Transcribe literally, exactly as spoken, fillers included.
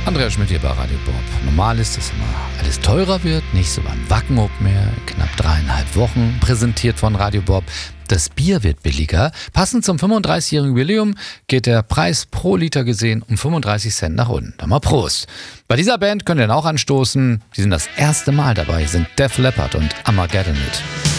Andreas Schmidt hier bei Radio Bob. Normal ist, dass immer alles teurer wird, nicht so beim Wacken mehr. Knapp dreieinhalb Wochen, präsentiert von Radio Bob. Das Bier wird billiger. Passend zum fünfunddreißigjährigen Jubiläum geht der Preis pro Liter gesehen um fünfunddreißig Cent nach unten. Dann mal Prost. Bei dieser Band könnt ihr dann auch anstoßen. Die sind das erste Mal dabei, sind Def Leppard und Armageddon mit.